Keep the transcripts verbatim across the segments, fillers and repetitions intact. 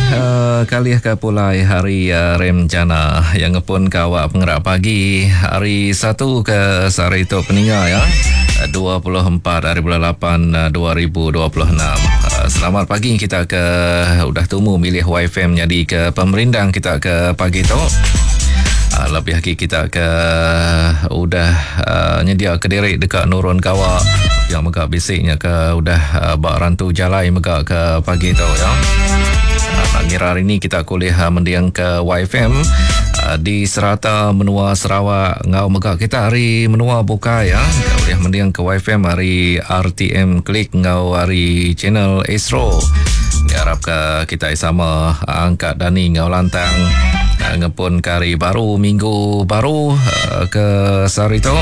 uh, kali ke pulai hari uh, rencana yang pun kawak penggerak pagi hari satu ke sari itu peninggal ya dua puluh empat hari bulan lapan dua ribu dua puluh enam. Uh, selamat pagi kita ke udah temu milih Y F M jadi ke pemerindang kita ke pagi tu. Uh, lebih lagi kita ke udah uh, nyedia kederik dekat Nurun Kawak yang megak bisiknya ke udah uh, bak rantu jalai megak ke pagi tu ya. Uh, ngira hari ni kita kuliah mendiang ke Y F M uh, di Serata Menua Sarawak ngau megak kita hari menua buka ya. Kita kuliah mendiang ke Y F M hari R T M Klik ngau hari channel Astro. Harap ke kita sama uh, angkat Dani ngau lantang uh, ngepun kari baru minggu baru uh, ke sari tu.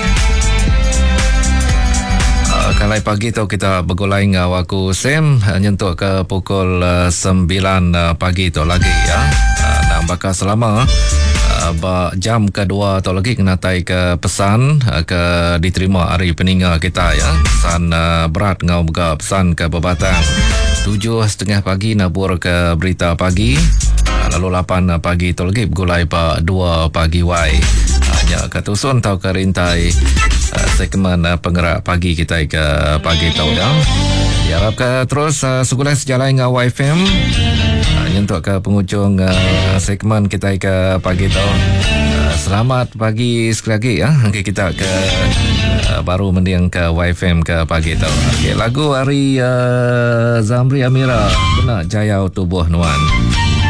Kalai pagi tu kita bergulai dengan aku Sam nyentuk ke pukul uh, sembilan uh, pagi tu lagi ya. Uh, dan bakal selama uh, jam kedua tu lagi kena tai ke pesan uh, ke diterima hari peninggal kita ya. Pesan uh, berat ngau buka pesan ke Bebatang. Tujuh setengah pagi nabur ke berita pagi. Uh, lalu lapan uh, pagi tu lagi bergulai pa dua pagi Y. Hanya ketusun tau ke rintai Uh, segmen uh, penggerak pagi kita ke pagi tau ya. Diharap ke terus uh, segulan sejalan dengan Y F M uh, untuk ke penghujung uh, segmen kita ke pagi tau. Uh, selamat pagi sekali lagi ya. Okay, kita ke uh, baru mendiang ke Y F M ke pagi tau. Okay, lagu hari uh, Zamri Amira kena Jaya Tubuh Nuan.